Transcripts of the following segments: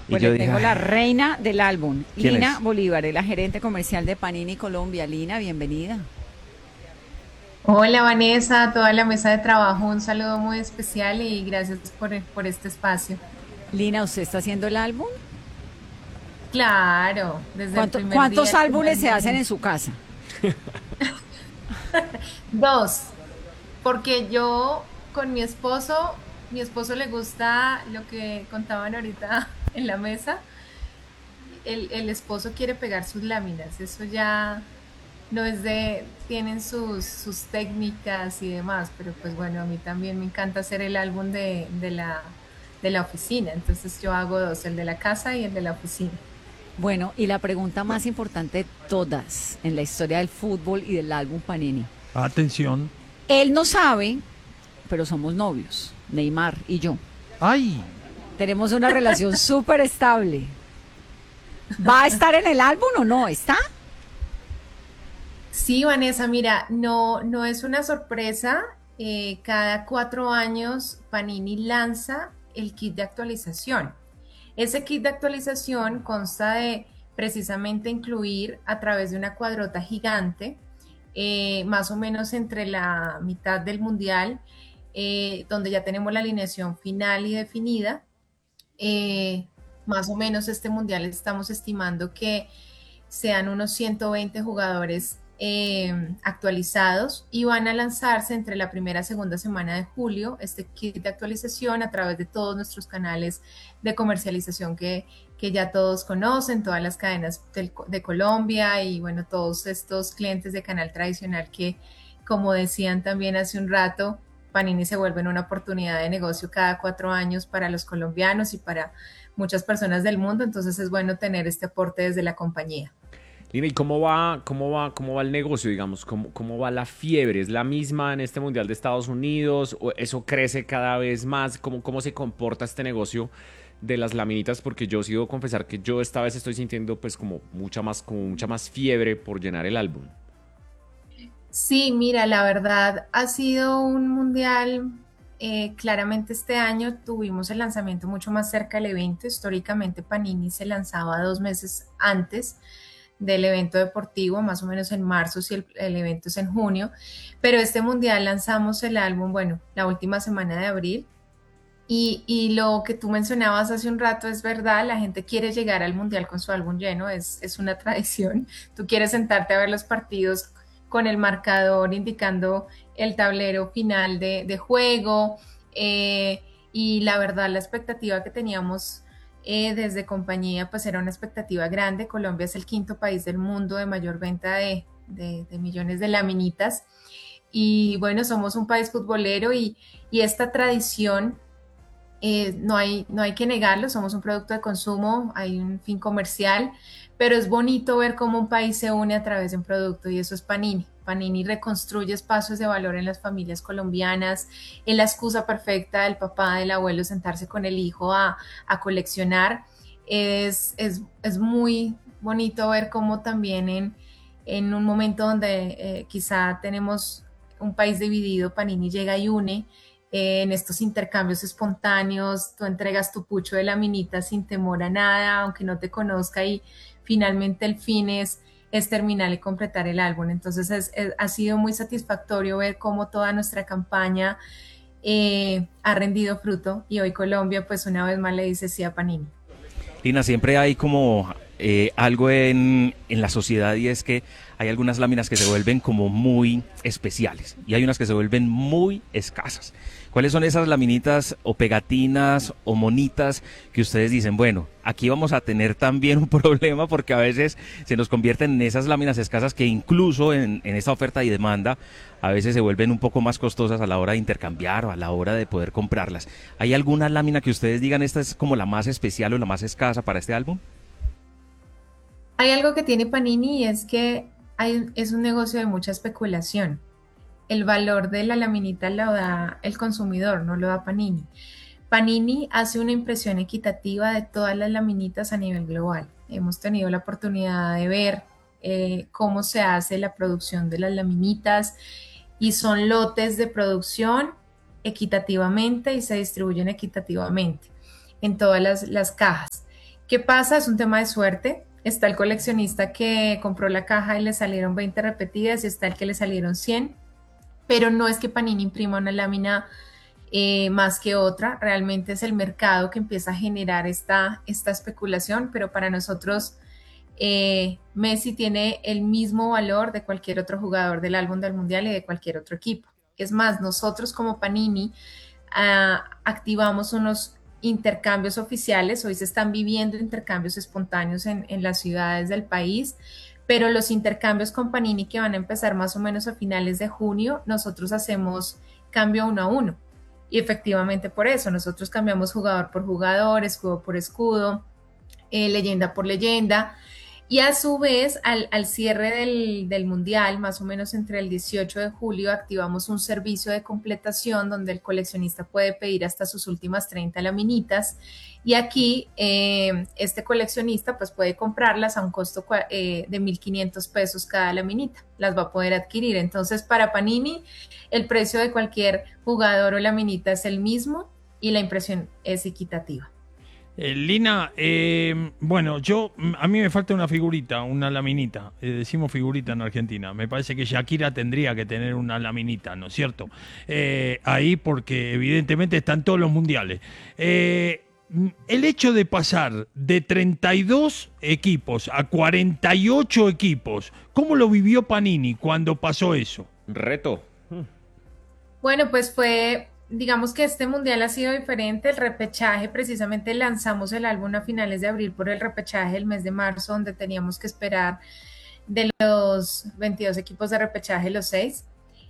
Y Pues yo le dije, tengo la "Ay, reina del álbum, ¿quién Lina es? Bolívar, es la gerente comercial de Panini Colombia. Lina, bienvenida. Hola Vanessa, a toda la mesa de trabajo, un saludo muy especial y gracias por este espacio. Lina, ¿usted está haciendo el álbum? Claro, desde el primer día, ¿Cuántos el primer álbumes se hacen en momento. su casa? Dos, porque yo con mi esposo le gusta lo que contaban ahorita en la mesa, el esposo quiere pegar sus láminas, eso ya no es tienen sus técnicas y demás, pero pues bueno, a mí también me encanta hacer el álbum de la oficina, entonces yo hago dos, el de la casa y el de la oficina. Bueno, y la pregunta más importante de todas en la historia del fútbol y del álbum Panini. Atención. Él no sabe, pero somos novios, Neymar y yo. ¡Ay! Tenemos una relación súper estable. ¿Va a estar en el álbum o no? ¿Está? Sí, Vanessa, mira, no es una sorpresa. Cada 4 años Panini lanza el kit de actualización. Ese kit de actualización consta de precisamente incluir a través de una cuadrota gigante, más o menos entre la mitad del mundial, donde ya tenemos la alineación final y definida. Eh, Más o menos este mundial estamos estimando que sean unos 120 jugadores actualizados y van a lanzarse entre la primera y segunda semana de julio este kit de actualización a través de todos nuestros canales de comercialización que ya todos conocen, todas las cadenas de Colombia y bueno, todos estos clientes de canal tradicional que, como decían también hace un rato, Panini se vuelve una oportunidad de negocio cada 4 años para los colombianos y para muchas personas del mundo, entonces es bueno tener este aporte desde la compañía. Lina, ¿y cómo va el negocio, digamos? ¿Cómo va la fiebre? ¿Es la misma en este Mundial de Estados Unidos? ¿O eso crece cada vez más? ¿Cómo se comporta este negocio de las laminitas? Porque yo sí debo confesar que yo esta vez estoy sintiendo pues como mucha más fiebre por llenar el álbum. Sí, mira, la verdad ha sido un mundial. Claramente este año tuvimos el lanzamiento mucho más cerca del evento. Históricamente Panini se lanzaba 2 meses antes del evento deportivo, más o menos en marzo, si el evento es en junio. Pero este mundial lanzamos el álbum, bueno, la última semana de abril. Y lo que tú mencionabas hace un rato es verdad, la gente quiere llegar al mundial con su álbum lleno, es una tradición. Tú quieres sentarte a ver los partidos con el marcador indicando el tablero final de juego. eh, y la verdad, la expectativa que teníamos desde compañía, pues era una expectativa grande. Colombia es el quinto país del mundo de mayor venta de millones de laminitas. Y bueno, somos un país futbolero y esta tradición no hay que negarlo, somos un producto de consumo, hay un fin comercial, pero es bonito ver cómo un país se une a través de un producto y eso es Panini. Panini reconstruye espacios de valor en las familias colombianas, es la excusa perfecta del papá, del abuelo sentarse con el hijo a coleccionar. Es muy bonito ver cómo también en un momento donde quizá tenemos un país dividido, Panini llega y une en estos intercambios espontáneos, tú entregas tu pucho de laminita sin temor a nada, aunque no te conozca y finalmente el fin es terminar y completar el álbum. Entonces ha sido muy satisfactorio ver cómo toda nuestra campaña ha rendido fruto y hoy Colombia pues una vez más le dice sí a Panini. Lina, siempre hay como algo en la sociedad y es que hay algunas láminas que se vuelven como muy especiales y hay unas que se vuelven muy escasas. ¿Cuáles son esas laminitas o pegatinas o monitas que ustedes dicen, bueno, aquí vamos a tener también un problema porque a veces se nos convierten en esas láminas escasas que incluso en esta oferta y demanda a veces se vuelven un poco más costosas a la hora de intercambiar o a la hora de poder comprarlas? ¿Hay alguna lámina que ustedes digan esta es como la más especial o la más escasa para este álbum? Hay algo que tiene Panini y es que es un negocio de mucha especulación. El valor de la laminita lo da el consumidor, no lo da Panini. Panini hace una impresión equitativa de todas las laminitas a nivel global. Hemos tenido la oportunidad de ver cómo se hace la producción de las laminitas y son lotes de producción equitativamente y se distribuyen equitativamente en todas las cajas. ¿Qué pasa? Es un tema de suerte. Está el coleccionista que compró la caja y le salieron 20 repetidas y está el que le salieron 100, pero no es que Panini imprima una lámina más que otra, realmente es el mercado que empieza a generar esta especulación, pero para nosotros Messi tiene el mismo valor de cualquier otro jugador del álbum del Mundial y de cualquier otro equipo. Es más, nosotros como Panini activamos unos intercambios oficiales. Hoy se están viviendo intercambios espontáneos en las ciudades del país, pero los intercambios con Panini que van a empezar más o menos a finales de junio, nosotros hacemos cambio uno a uno. Y efectivamente por eso, nosotros cambiamos jugador por jugador, escudo por escudo, leyenda por leyenda. Y a su vez, al cierre del Mundial, más o menos entre el 18 de julio, activamos un servicio de completación donde el coleccionista puede pedir hasta sus últimas 30 laminitas. Y aquí este coleccionista pues puede comprarlas a un costo de 1,500 pesos cada laminita. Las va a poder adquirir. Entonces, para Panini, el precio de cualquier jugador o laminita es el mismo y la impresión es equitativa. Lina, bueno, a mí me falta una figurita, una laminita. Decimos figurita en Argentina. Me parece que Shakira tendría que tener una laminita, ¿no es cierto? Ahí porque evidentemente están todos los mundiales. El hecho de pasar de 32 equipos a 48 equipos, ¿cómo lo vivió Panini cuando pasó eso? Reto. Bueno, pues digamos que este mundial ha sido diferente. El repechaje, precisamente lanzamos el álbum a finales de abril por el repechaje del mes de marzo, donde teníamos que esperar de los 22 equipos de repechaje los 6.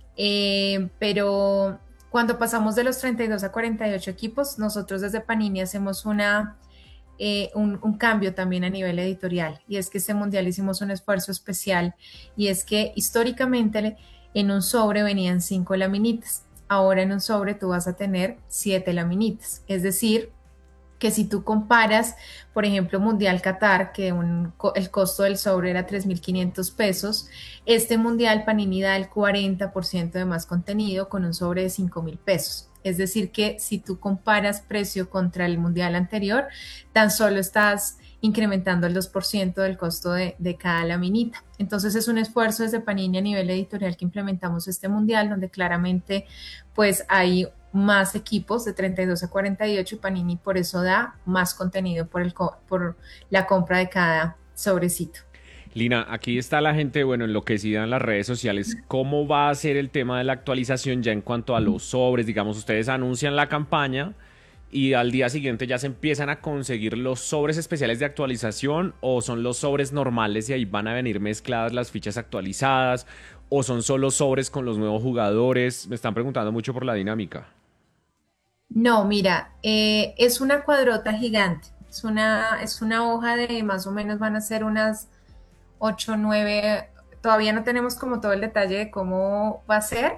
Pero cuando pasamos de los 32 a 48 equipos, nosotros desde Panini hacemos un cambio también a nivel editorial. Y es que este mundial hicimos un esfuerzo especial y es que históricamente en un sobre venían 5 laminitas. Ahora en un sobre tú vas a tener 7 laminitas. Es decir, que si tú comparas, por ejemplo, Mundial Qatar, que el costo del sobre era 3,500 pesos, este Mundial Panini da el 40% de más contenido con un sobre de 5,000 pesos. Es decir, que si tú comparas precio contra el Mundial anterior, tan solo estás incrementando el 2% del costo de cada laminita. Entonces es un esfuerzo desde Panini a nivel editorial que implementamos este mundial, donde claramente pues hay más equipos de 32 a 48 y Panini por eso da más contenido por la compra de cada sobrecito. Lina, aquí está la gente, bueno, enloquecida en las redes sociales. ¿Cómo va a ser el tema de la actualización ya en cuanto a los sobres? Digamos, ustedes anuncian la campaña y al día siguiente ya se empiezan a conseguir los sobres especiales de actualización, o son los sobres normales y ahí van a venir mezcladas las fichas actualizadas, o son solo sobres con los nuevos jugadores. Me están preguntando mucho por la dinámica. No, mira, es una cuadrota gigante. Es una hoja de más o menos van a ser unas 8, 9. Todavía no tenemos como todo el detalle de cómo va a ser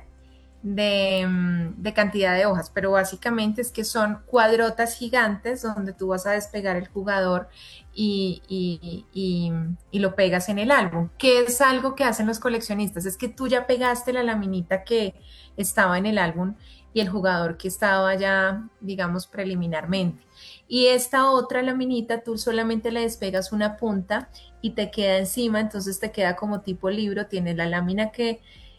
de cantidad de hojas, pero básicamente es que son cuadrotas gigantes donde tú vas a despegar el jugador y lo pegas en el álbum, que es algo que hacen los coleccionistas. Es que tú ya pegaste la laminita que estaba en el álbum y el jugador que estaba ya, digamos, preliminarmente. Y esta otra laminita tú solamente le despegas una punta y te queda encima, entonces te queda como tipo libro, tienes la lámina que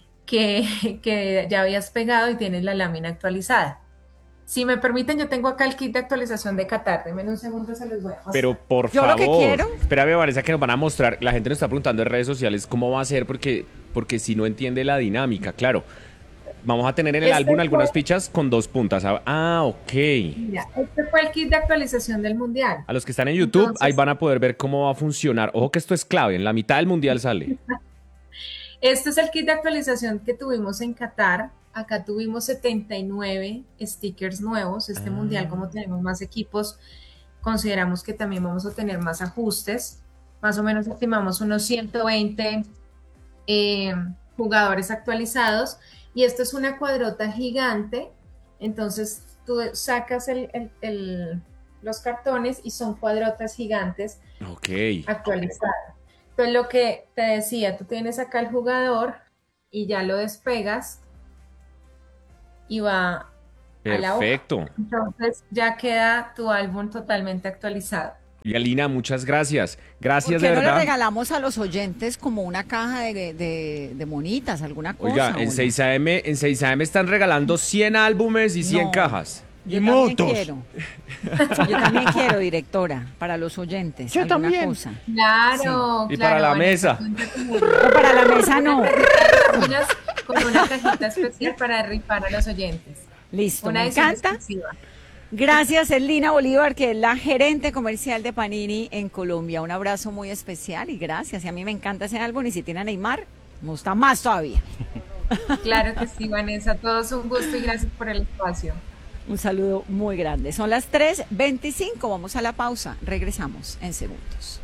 ya habías pegado y tienes la lámina actualizada. Si me permiten, yo tengo acá el kit de actualización de Qatar. Denme un segundo, se los voy a mostrar. Pero por Yo favor, lo que quiero. espérame, Vanessa, que nos van a mostrar. La gente nos está preguntando en redes sociales cómo va a ser porque si no entiende la dinámica, claro. Vamos a tener en el álbum algunas fichas con 2 puntas. Ok. Mira, este fue el kit de actualización del Mundial. A los que están en YouTube, Entonces, ahí van a poder ver cómo va a funcionar. Ojo que esto es clave, en la mitad del Mundial sale. este es el kit de actualización que tuvimos en Qatar. Acá tuvimos 79 stickers nuevos. Este Mundial, como tenemos más equipos, consideramos que también vamos a tener más ajustes. Más o menos estimamos unos 120 jugadores actualizados. Y esto es una cuadrota gigante. Entonces tú sacas los cartones y son cuadrotas gigantes actualizadas. Entonces lo que te decía, tú tienes acá el jugador y ya lo despegas y va a la hoja. Perfecto. Entonces ya queda tu álbum totalmente actualizado. Y Alina, muchas gracias. ¿Por Gracias qué de no le verdad. regalamos a los oyentes como una caja de monitas, alguna cosa? Oiga, en 6am están regalando 100 álbumes y 100 No. cajas. Yo Y también motos. quiero. Yo también quiero, directora, para los oyentes. Yo alguna también. cosa. Claro, Y claro, para la Vanessa, mesa. cuenta como No, para la mesa no. con una cajita especial para rifar a los oyentes. Listo, Una me edición encanta. exclusiva. Gracias, es Lina Bolívar, que es la gerente comercial de Panini en Colombia. Un abrazo muy especial y gracias. Y a mí me encanta ese álbum y si tiene a Neymar, me gusta más todavía. Claro que sí, Vanessa, todo es un gusto y gracias por el espacio. Un saludo muy grande. Son las 3:25, vamos a la pausa. Regresamos en segundos.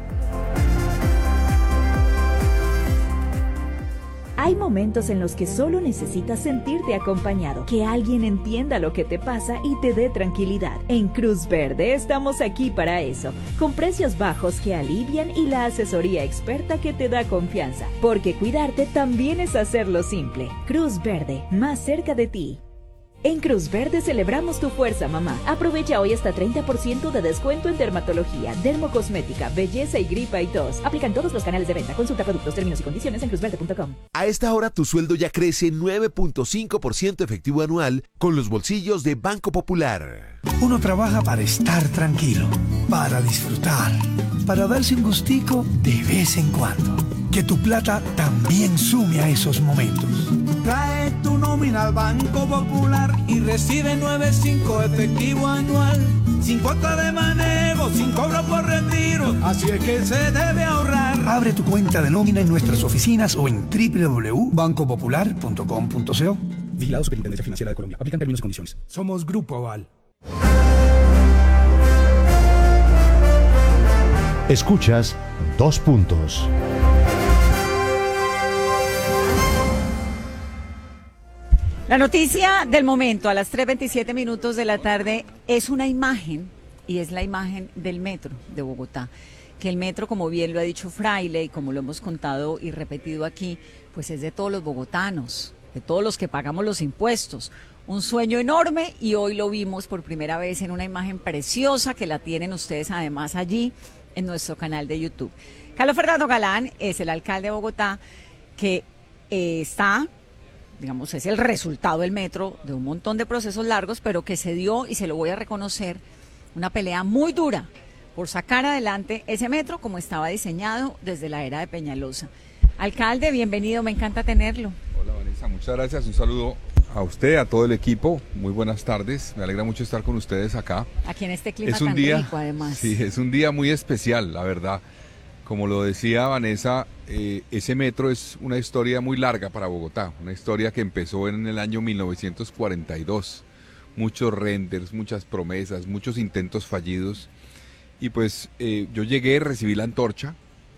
Hay momentos en los que solo necesitas sentirte acompañado, que alguien entienda lo que te pasa y te dé tranquilidad. En Cruz Verde estamos aquí para eso, con precios bajos que alivian y la asesoría experta que te da confianza, porque cuidarte también es hacerlo simple. Cruz Verde, más cerca de ti. En Cruz Verde celebramos tu fuerza, mamá. Aprovecha hoy hasta 30% de descuento en dermatología, dermocosmética, belleza y gripa y tos. Aplican todos los canales de venta. Consulta productos, términos y condiciones en cruzverde.com. A esta hora tu sueldo ya crece 9.5% efectivo anual con los bolsillos de Banco Popular. Uno trabaja para estar tranquilo, para disfrutar, para darse un gustico de vez en cuando. Que tu plata también sume a esos momentos. Trae tu nómina al Banco Popular y recibe 9.5 efectivo anual, sin cuota de manejo, sin cobro por retiro, así es que se debe ahorrar. Abre tu cuenta de nómina en nuestras oficinas o en www.bancopopular.com.co. Vigilado Superintendencia Financiera de Colombia. Aplican términos y condiciones. Somos Grupo Aval. Escuchas 2 Puntos. La noticia del momento a las 3:27 de la tarde es una imagen, y es la imagen del metro de Bogotá. Que el metro, como bien lo ha dicho Fraile y como lo hemos contado y repetido aquí, pues es de todos los bogotanos, de todos los que pagamos los impuestos. Un sueño enorme y hoy lo vimos por primera vez en una imagen preciosa que la tienen ustedes además allí en nuestro canal de YouTube. Carlos Fernando Galán es el alcalde de Bogotá que está, digamos, es el resultado del metro de un montón de procesos largos, pero que se dio, y se lo voy a reconocer, una pelea muy dura por sacar adelante ese metro como estaba diseñado desde la era de Peñalosa. Alcalde, bienvenido, me encanta tenerlo. Hola Vanessa, muchas gracias, un saludo a usted, a todo el equipo, muy buenas tardes, me alegra mucho estar con ustedes acá. Aquí en este clima Es un tan día, rico además. sí, es un día muy especial, la verdad. Como lo decía Vanessa, ese metro es una historia muy larga para Bogotá, una historia que empezó en el año 1942. Muchos renders, muchas promesas, muchos intentos fallidos. Y pues yo llegué, recibí la antorcha,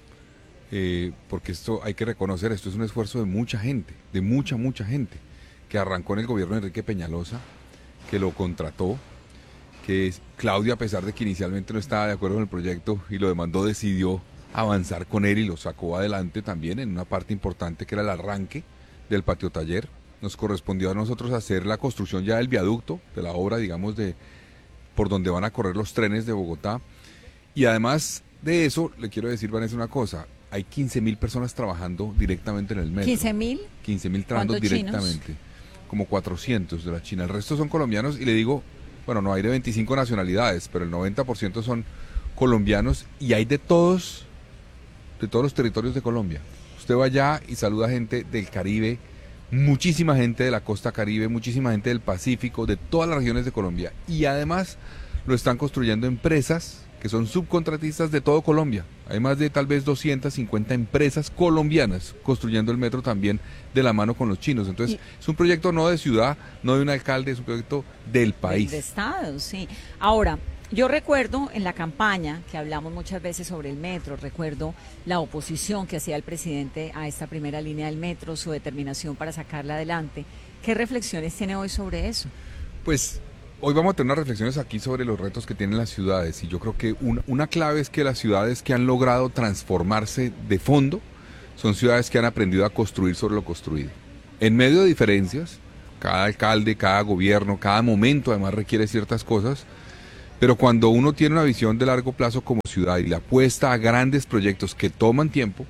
porque esto hay que reconocer, esto es un esfuerzo de mucha gente, de mucha gente, que arrancó en el gobierno de Enrique Peñalosa, que lo contrató, que Claudio, a pesar de que inicialmente no estaba de acuerdo con el proyecto y lo demandó, decidió avanzar con él y lo sacó adelante también en una parte importante que era el arranque del patio taller. Nos correspondió a nosotros hacer la construcción ya del viaducto, de la obra, digamos, de por donde van a correr los trenes de Bogotá. Y además de eso, le quiero decir, Vanessa, una cosa, hay 15.000 personas trabajando directamente en el metro. ¿15.000? 15.000 trabajando directamente, chinos? Como 400 de la China. El resto son colombianos y le digo, bueno, no hay de 25 nacionalidades, pero el 90% son colombianos y hay de todos los territorios de Colombia. Usted va allá y saluda gente del Caribe, muchísima gente de la costa Caribe, muchísima gente del Pacífico, de todas las regiones de Colombia. Y además lo están construyendo empresas que son subcontratistas de todo Colombia. Hay más de tal vez 250 empresas colombianas construyendo el metro también de la mano con los chinos. Entonces, es un proyecto no de ciudad, no de un alcalde, es un proyecto del país. De Estado, sí. Ahora, yo recuerdo en la campaña que hablamos muchas veces sobre el metro, recuerdo la oposición que hacía el presidente a esta primera línea del metro, su determinación para sacarla adelante. ¿Qué reflexiones tiene hoy sobre eso? Pues hoy vamos a tener unas reflexiones aquí sobre los retos que tienen las ciudades y yo creo que una clave es que las ciudades que han logrado transformarse de fondo son ciudades que han aprendido a construir sobre lo construido. En medio de diferencias, cada alcalde, cada gobierno, cada momento además requiere ciertas cosas, Pero cuando uno tiene una visión de largo plazo como ciudad y le apuesta a grandes proyectos que toman tiempo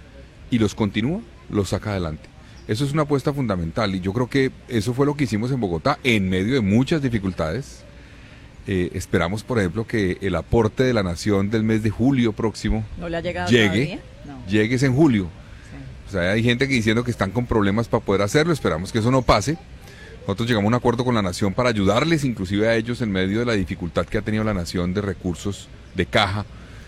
y los continúa, los saca adelante. Eso es una apuesta fundamental y yo creo que eso fue lo que hicimos en Bogotá en medio de muchas dificultades. Esperamos, por ejemplo, que el aporte de la Nación del mes de julio próximo ¿No le ha llegado llegue, no. llegue en julio. Sí. O sea, hay gente que diciendo que están con problemas para poder hacerlo, esperamos que eso no pase. Nosotros llegamos a un acuerdo con la Nación para ayudarles, inclusive a ellos, en medio de la dificultad que ha tenido la Nación de recursos de caja.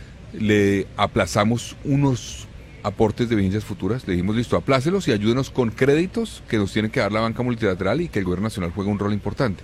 Le aplazamos unos aportes de vigencias futuras, le dijimos, listo, aplácelos y ayúdenos con créditos que nos tiene que dar la banca multilateral y que el gobierno nacional juega un rol importante.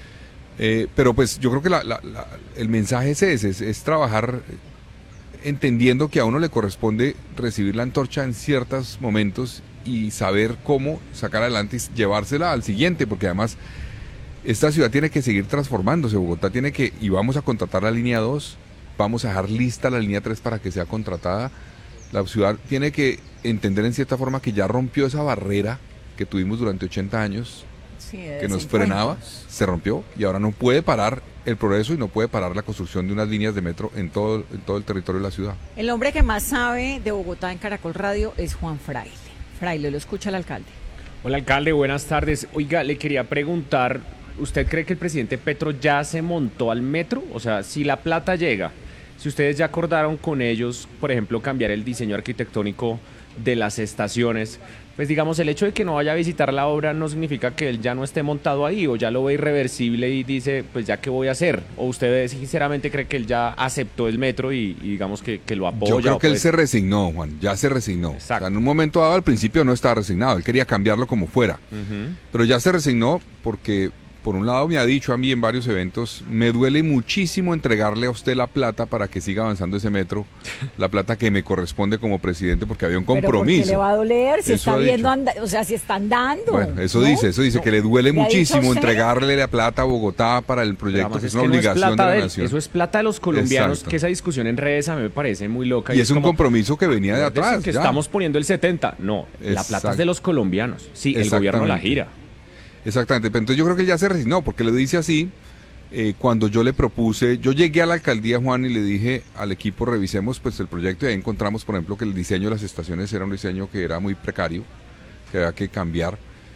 Pero pues yo creo que el mensaje es ese, es trabajar entendiendo que a uno le corresponde recibir la antorcha en ciertos momentos y saber cómo sacar adelante y llevársela al siguiente, porque además esta ciudad tiene que seguir transformándose. Bogotá tiene que, y vamos a contratar la línea 2, vamos a dejar lista la línea 3 para que sea contratada. La ciudad tiene que entender en cierta forma que ya rompió esa barrera que tuvimos durante 80 años, que nos frenaba, se rompió y ahora no puede parar el progreso y no puede parar la construcción de unas líneas de metro en todo el territorio de la ciudad. El hombre que más sabe de Bogotá en Caracol Radio es Juan Fraile. Fraile, lo escucha el alcalde. Hola, alcalde, buenas tardes. Oiga, le quería preguntar, ¿usted cree que el presidente Petro ya se montó al metro? O sea, si la plata llega, si ustedes ya acordaron con ellos, por ejemplo, cambiar el diseño arquitectónico de las estaciones, pues digamos, el hecho de que no vaya a visitar la obra no significa que él ya no esté montado ahí o ya lo ve irreversible y dice, pues ya qué voy a hacer. ¿O usted sinceramente cree que él ya aceptó el metro y digamos que lo apoya? Yo creo que él pues se resignó, Juan, ya se resignó. O sea, en un momento dado al principio no estaba resignado, él quería cambiarlo como fuera. Pero ya se resignó porque, por un lado, me ha dicho a mí en varios eventos, me duele muchísimo entregarle a usted la plata para que siga avanzando ese metro, la plata que me corresponde como presidente, porque había un compromiso. ¿Pero por qué le va a doler? Si Eso está ha viendo, dicho. o sea, si está andando. Bueno, eso ¿no? dice que le duele ¿Le ha dicho muchísimo usted? entregarle la plata a Bogotá para el proyecto, que es una no obligación de la él, nación. eso es plata de los colombianos, Exacto. que esa discusión en redes a mí me parece muy loca. Y es un compromiso que venía de atrás. Que ya. estamos poniendo el 70, no, la plata es de los colombianos. Sí, el gobierno la gira. Exactamente, pero entonces yo creo que él ya se resignó, porque le dice así, cuando yo le propuse, yo llegué a la alcaldía, Juan, y le dije al equipo, revisemos pues el proyecto, y ahí encontramos, por ejemplo, que el diseño de las estaciones era un diseño que era muy precario, que había que cambiar,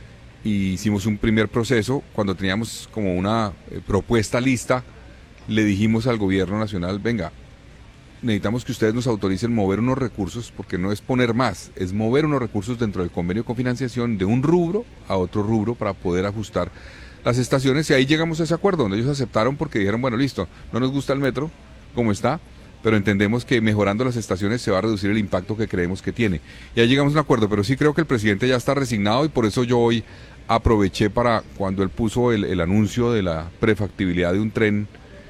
y hicimos un primer proceso, cuando teníamos como una propuesta lista, le dijimos al gobierno nacional, venga, necesitamos que ustedes nos autoricen mover unos recursos, porque no es poner más, es mover unos recursos dentro del convenio de cofinanciación de un rubro a otro rubro para poder ajustar las estaciones, y ahí llegamos a ese acuerdo, donde ellos aceptaron porque dijeron, bueno, listo, no nos gusta el metro como está, pero entendemos que mejorando las estaciones se va a reducir el impacto que creemos que tiene. Y ahí llegamos a un acuerdo, pero sí creo que el presidente ya está resignado y por eso yo hoy aproveché para, cuando él puso el anuncio de la prefactibilidad de un tren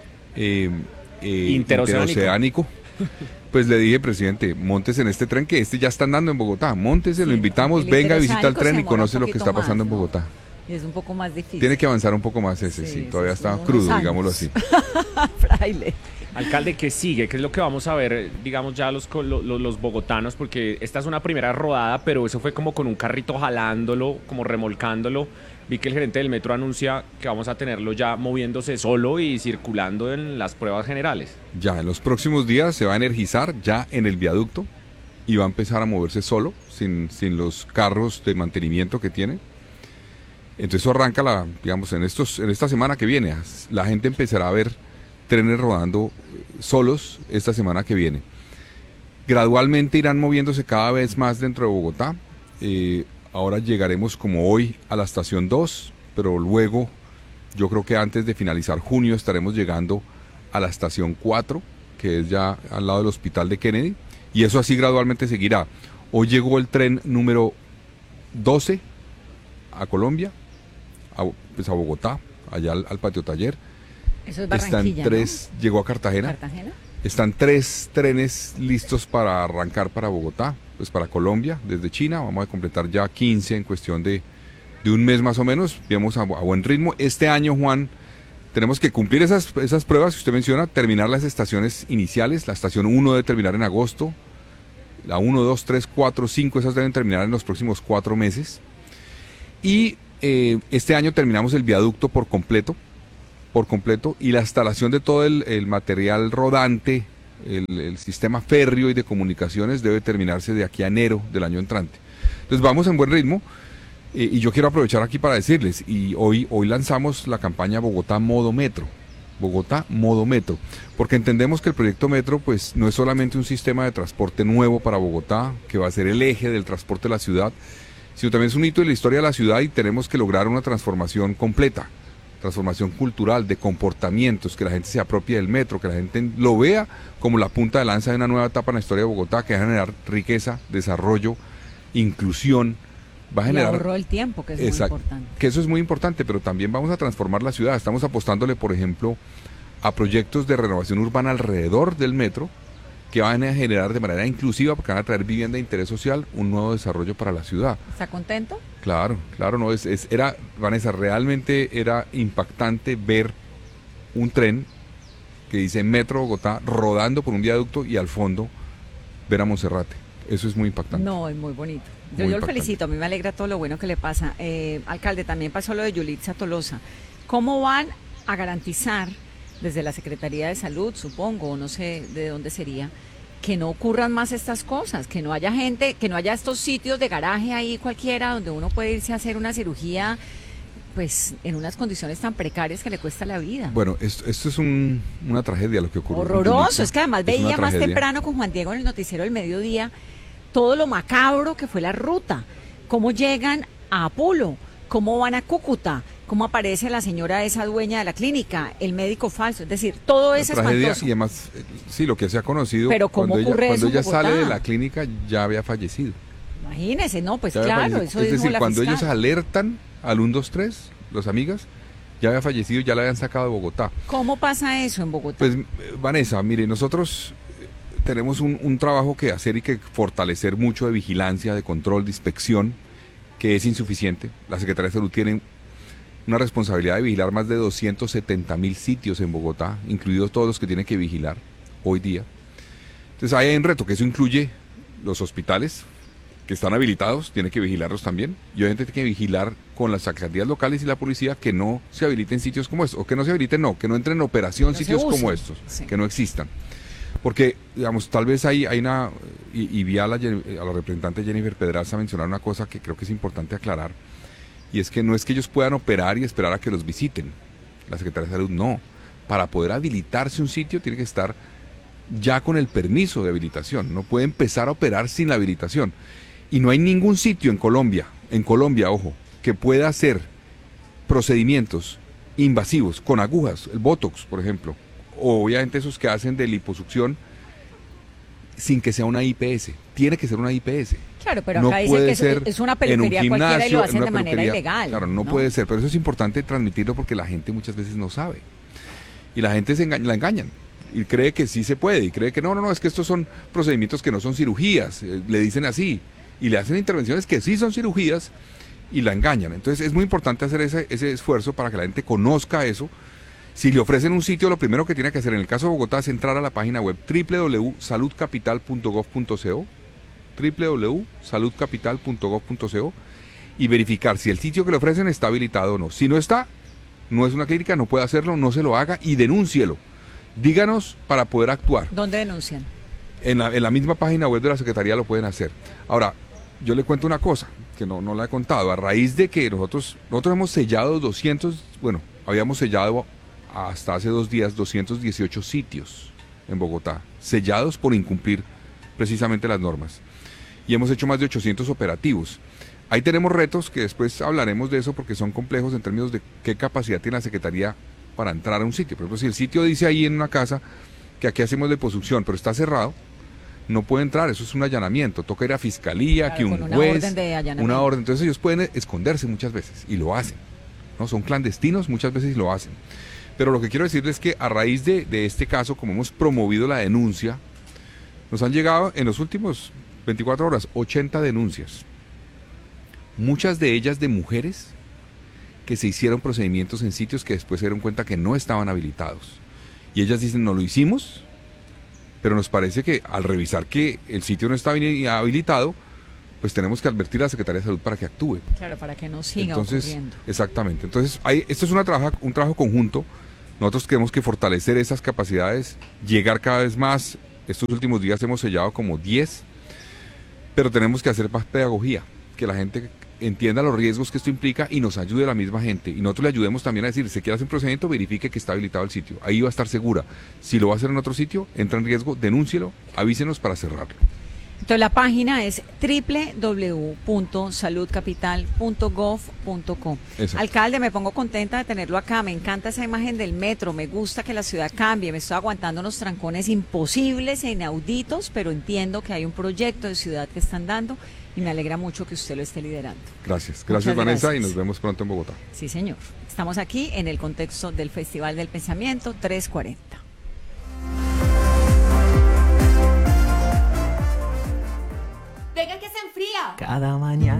interoceánico, pues le dije, presidente, móntese en este tren, que ya está andando en Bogotá, móntese, lo invitamos, venga, visita el tren y conoce lo que está pasando en Bogotá. Y es un poco más difícil. Tiene que avanzar un poco más ese, sí, todavía está crudo, digámoslo así. Fraile. Alcalde, ¿qué sigue? ¿Qué es lo que vamos a ver, digamos, ya los bogotanos? Porque esta es una primera rodada, pero eso fue como con un carrito jalándolo, como remolcándolo. Vi que el gerente del metro anuncia que vamos a tenerlo ya moviéndose solo y circulando en las pruebas generales. Ya, en los próximos días se va a energizar ya en el viaducto y va a empezar a moverse solo, sin los carros de mantenimiento que tiene. Entonces eso arranca, digamos, en esta semana que viene. La gente empezará a ver trenes rodando solos esta semana que viene. Gradualmente irán moviéndose cada vez más dentro de Bogotá. Ahora llegaremos como hoy a la estación 2, pero luego yo creo que antes de finalizar junio estaremos llegando a la estación 4, que es ya al lado del hospital de Kennedy, y eso así gradualmente seguirá. Hoy llegó el tren número 12 a Colombia, a Bogotá, allá al patio taller. Eso es Barranquilla, ¿no? Llegó a Cartagena. ¿Cartagena? Están 3 trenes listos para arrancar para Bogotá, pues para Colombia, desde China. Vamos a completar ya 15 en cuestión de un mes más o menos. Vamos a buen ritmo. Este año, Juan, tenemos que cumplir esas pruebas que usted menciona, terminar las estaciones iniciales. La estación 1 debe terminar en agosto. La 1, 2, 3, 4, 5, esas deben terminar en los próximos 4 meses. Y este año terminamos el viaducto por completo, por completo, y la instalación de todo el material rodante, el sistema férreo y de comunicaciones debe terminarse de aquí a enero del año entrante. Entonces vamos en buen ritmo, y yo quiero aprovechar aquí para decirles, y hoy lanzamos la campaña Bogotá Modo Metro. Bogotá Modo Metro, porque entendemos que el proyecto Metro pues no es solamente un sistema de transporte nuevo para Bogotá, que va a ser el eje del transporte de la ciudad, sino también es un hito en la historia de la ciudad y tenemos que lograr una transformación completa, transformación cultural, de comportamientos, que la gente se apropie del metro, que la gente lo vea como la punta de lanza de una nueva etapa en la historia de Bogotá, que va a generar riqueza, desarrollo, inclusión, va a generar... Y ahorro el tiempo, que es muy importante. Que eso es muy importante, pero también vamos a transformar la ciudad. Estamos apostándole, por ejemplo, a proyectos de renovación urbana alrededor del metro, que van a generar de manera inclusiva, porque van a traer vivienda de interés social, un nuevo desarrollo para la ciudad. ¿Está contento? Claro, no, era, Vanessa, realmente era impactante ver un tren que dice Metro Bogotá rodando por un viaducto y al fondo ver a Monserrate. Eso es muy impactante. No, es muy bonito. Yo lo felicito, a mí me alegra todo lo bueno que le pasa. Alcalde, también pasó lo de Yulitza Tolosa. ¿Cómo van a garantizar, desde la Secretaría de Salud, supongo, o no sé de dónde sería, que no ocurran más estas cosas, que no haya gente, que no haya estos sitios de garaje ahí cualquiera donde uno puede irse a hacer una cirugía pues en unas condiciones tan precarias que le cuesta la vida? Bueno, esto es una tragedia lo que ocurrió. Horroroso, es que además veía más temprano con Juan Diego en el noticiero del mediodía todo lo macabro que fue la ruta, cómo llegan a Apolo, cómo van a Cúcuta, cómo aparece la señora esa dueña de la clínica, el médico falso, es decir, todo es espantoso. Y además, sí, lo que se ha conocido, pero cuando ella sale de la clínica ya había fallecido. Imagínese, no, pues claro, eso es decir, cuando fiscal. ellos alertan al 123, los amigas, ya había fallecido, ya la habían sacado de Bogotá. ¿Cómo pasa eso en Bogotá? Pues, Vanessa, mire, nosotros tenemos un trabajo que hacer y que fortalecer mucho de vigilancia, de control, de inspección, que es insuficiente. La Secretaría de Salud tiene una responsabilidad de vigilar más de 270.000 sitios en Bogotá, incluidos todos los que tiene que vigilar hoy día. Entonces ahí hay un reto, que eso incluye los hospitales que están habilitados, tiene que vigilarlos también, y obviamente tiene que vigilar con las alcaldías locales y la policía que no se habiliten sitios como estos, o que no se habiliten, que no entren en operación sitios como estos, sí, que no existan. Porque, digamos, tal vez hay una, y vi a la representante Jennifer Pedraza mencionar una cosa que creo que es importante aclarar, y es que no es que ellos puedan operar y esperar a que los visiten. La Secretaría de Salud no. Para poder habilitarse un sitio tiene que estar ya con el permiso de habilitación. No puede empezar a operar sin la habilitación. Y no hay ningún sitio en Colombia, ojo, que pueda hacer procedimientos invasivos con agujas, el Botox, por ejemplo, o obviamente esos que hacen de liposucción sin que sea una IPS. Tiene que ser una IPS. Claro, pero acá no dicen que es una peluquería un cualquiera y lo hacen de manera ilegal. Claro, no puede ser, pero eso es importante transmitirlo porque la gente muchas veces no sabe. Y la gente la engañan y cree que sí se puede y cree que no, es que estos son procedimientos que no son cirugías, le dicen así y le hacen intervenciones que sí son cirugías y la engañan. Entonces es muy importante hacer ese esfuerzo para que la gente conozca eso. Si le ofrecen un sitio, lo primero que tiene que hacer en el caso de Bogotá es entrar a la página web www.saludcapital.gov.co www.saludcapital.gov.co y verificar si el sitio que le ofrecen está habilitado o no. Si no está, no es una clínica, no puede hacerlo, no se lo haga y denúncielo. Díganos para poder actuar. ¿Dónde denuncian? En la misma página web de la Secretaría lo pueden hacer. Ahora, yo le cuento una cosa que no la he contado. A raíz de que nosotros hemos sellado habíamos sellado hasta hace 2 días 218 sitios en Bogotá, sellados por incumplir precisamente las normas. Y hemos hecho más de 800 operativos. Ahí tenemos retos que después hablaremos de eso porque son complejos en términos de qué capacidad tiene la Secretaría para entrar a un sitio. Por ejemplo, si el sitio dice ahí en una casa que aquí hacemos liposucción, pero está cerrado, no puede entrar, eso es un allanamiento, toca ir a fiscalía, claro, que un juez, una orden, entonces ellos pueden esconderse muchas veces y lo hacen, ¿no? Son clandestinos muchas veces y lo hacen. Pero lo que quiero decirles es que a raíz de este caso, como hemos promovido la denuncia, nos han llegado en los últimos 24 horas 80 denuncias, muchas de ellas de mujeres que se hicieron procedimientos en sitios que después se dieron cuenta que no estaban habilitados. Y ellas dicen, no lo hicimos, pero nos parece que al revisar que el sitio no está habilitado, pues tenemos que advertir a la Secretaría de Salud para que actúe. Claro, para que no siga ocurriendo. Exactamente. Entonces, esto es un trabajo conjunto Nosotros tenemos que fortalecer esas capacidades, llegar cada vez más. Estos últimos días hemos sellado como 10, pero tenemos que hacer más pedagogía, que la gente entienda los riesgos que esto implica y nos ayude la misma gente. Y nosotros le ayudemos también a decir, si quiere hacer un procedimiento, verifique que está habilitado el sitio. Ahí va a estar segura. Si lo va a hacer en otro sitio, entra en riesgo, denúncielo, avísenos para cerrarlo. Entonces la página es www.saludcapital.gov.co. Alcalde, me pongo contenta de tenerlo acá, me encanta esa imagen del metro, me gusta que la ciudad cambie, me estoy aguantando unos trancones imposibles e inauditos, pero entiendo que hay un proyecto de ciudad que están dando y me alegra mucho que usted lo esté liderando. Gracias Vanessa, y nos vemos pronto en Bogotá. Sí, señor. Estamos aquí en el contexto del Festival del Pensamiento 340. Venga que se enfría. Cada mañana.